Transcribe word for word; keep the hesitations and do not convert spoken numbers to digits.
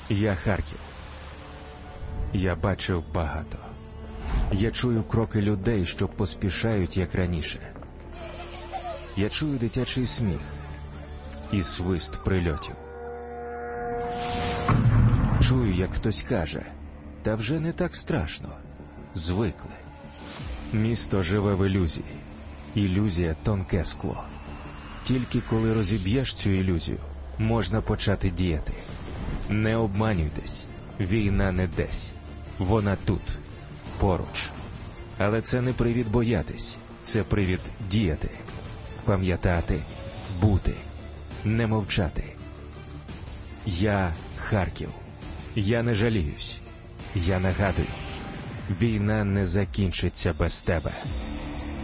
Я Харків. Я бачив багато. Я чую кроки людей, що поспішають, як раніше. Я чую дитячий сміх і свист прильотів. Чую, як хтось каже, та вже не так страшно, звикли. Місто живе в ілюзії. Ілюзія – тонке скло. Тільки коли розіб'єш цю ілюзію, можна почати діяти. Не обманюйтесь, війна не десь. Вона тут, поруч. Але це не привід боятись, це привід діяти. Пам'ятати, бути, не мовчати. Я Харків. Я не жаліюсь. Я нагадую, війна не закінчиться без тебе.